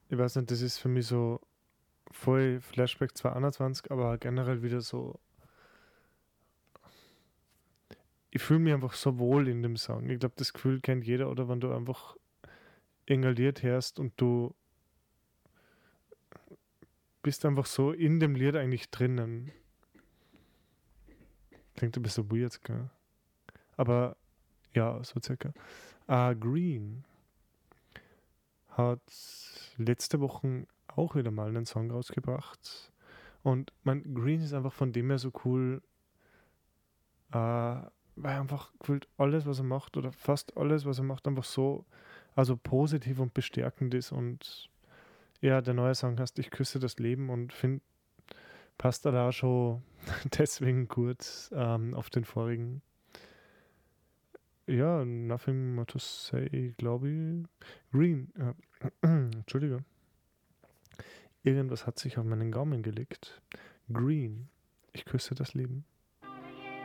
Ich weiß nicht, das ist für mich so voll Flashback 2021, aber generell wieder so, ich fühle mich einfach so wohl in dem Song. Ich glaube, das Gefühl kennt jeder, oder wenn du einfach irgendein Lied hörst und du bist einfach so in dem Lied eigentlich drinnen. Klingt ein bisschen weird, gell? Aber ja, so circa. Green hat letzte Woche auch wieder mal einen Song rausgebracht. Und mein Green ist einfach von dem her so cool, weil einfach gefühlt alles, was er macht, oder fast alles, was er macht, einfach so, also positiv und bestärkend ist. Und ja, der neue Song heißt Ich küsse das Leben und finde, passt da auch schon deswegen gut auf den vorigen. Ja, Nothing More to Say, glaube ich. Green, Entschuldige. Irgendwas hat sich auf meinen Gaumen gelegt. Green, ich küsse das Leben.